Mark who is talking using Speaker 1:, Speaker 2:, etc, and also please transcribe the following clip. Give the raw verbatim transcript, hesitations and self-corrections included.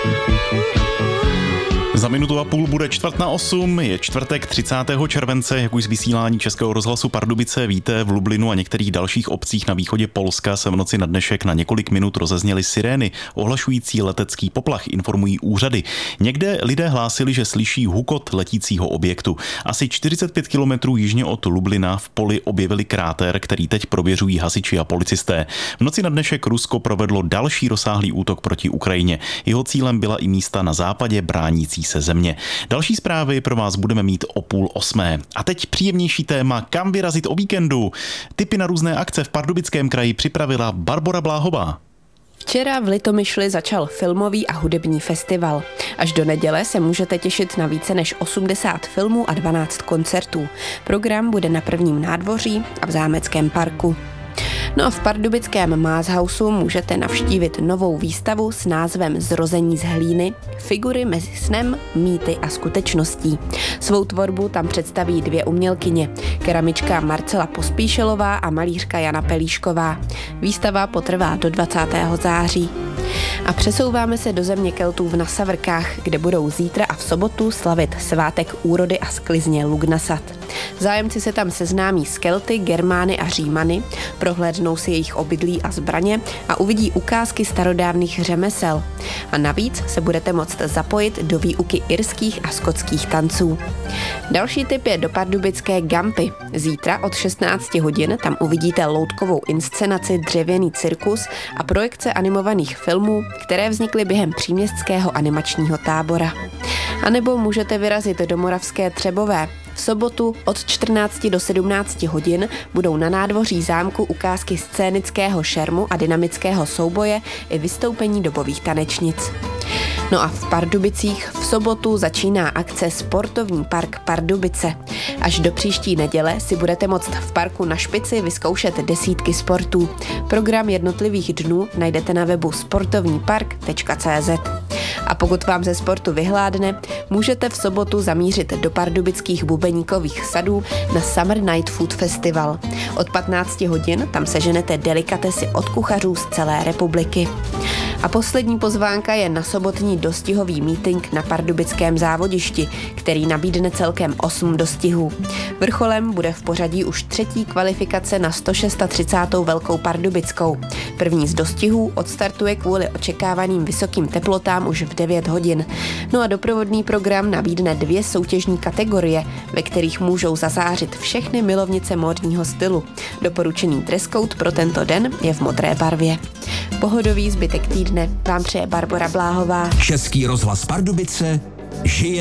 Speaker 1: Za minutu a půl bude čtvrt na osm, je čtvrtek třicátého července, jak už z vysílání Českého rozhlasu Pardubice víte, v Lublinu a některých dalších obcích na východě Polska se v noci na dnešek na několik minut rozezněly sirény, ohlašující letecký poplach, informují úřady. Někde lidé hlásili, že slyší hukot letícího objektu. Asi čtyřicet pět kilometrů jižně od Lublina v poli objevili kráter, který teď prověřují hasiči a policisté. V noci na dnešek Rusko provedlo další rozsáhlý útok proti Ukrajině. Jeho cílem byla i místa na západě bránící se země. Další zprávy pro vás budeme mít o půl osmé. A teď příjemnější téma, kam vyrazit o víkendu. Tipy na různé akce v Pardubickém kraji připravila Barbora Bláhová.
Speaker 2: Včera v Litomyšli začal filmový a hudební festival. Až do neděle se můžete těšit na více než osmdesát filmů a dvanáct koncertů. Program bude na Prvním nádvoří a v Zámeckém parku. No a v pardubickém Mázhausu můžete navštívit novou výstavu s názvem Zrození z hlíny, figury mezi snem, mýty a skutečností. Svou tvorbu tam představí dvě umělkyně, keramička Marcela Pospíšelová a malířka Jana Pelíšková. Výstava potrvá do dvacátého září. A přesouváme se do země Keltů v Nasavrkách, kde budou zítra a v sobotu slavit svátek úrody a sklizně Lugnasat. Zájemci se tam seznámí s Kelty, Germány a Římany, prohlédnou si jejich obydlí a zbraně a uvidí ukázky starodávných řemesel. A navíc se budete moct zapojit do výuky irských a skotských tanců. Další tip je do pardubické Gampy. Zítra od šestnáct hodin tam uvidíte loutkovou inscenaci Dřevěný cirkus a projekce animovaných filmů, které vznikly během příměstského animačního tábora. A nebo můžete vyrazit do Moravské Třebové. V sobotu od čtrnácti do sedmnácti hodin budou na nádvoří zámku ukázky scénického šermu a dynamického souboje i vystoupení dobových tanečnic. No a v Pardubicích v sobotu začíná akce Sportovní park Pardubice. Až do příští neděle si budete moct v parku na špici vyzkoušet desítky sportů. Program jednotlivých dnů najdete na webu sportovní park tečka cé zet. A pokud vám ze sportu vyhládne, můžete v sobotu zamířit do pardubických bubeníkových sadů na Summer Night Food Festival. Od patnácti hodin tam seženete delikatesy od kuchařů z celé republiky. A poslední pozvánka je na sobotní dostihový mítink na pardubickém závodišti, který nabídne celkem osm dostihů. Vrcholem bude v pořadí už třetí kvalifikace na sto třicátou šestou Velkou Pardubickou. První z dostihů odstartuje kvůli očekávaným vysokým teplotám už v devět hodin. No a doprovodný program nabídne dvě soutěžní kategorie, ve kterých můžou zazářit všechny milovnice módního stylu. Doporučený dress code pro tento den je v modré barvě. Pohodový zbytek týdne vám přeje Barbora Bláhová.
Speaker 3: Český rozhlas Pardubice žije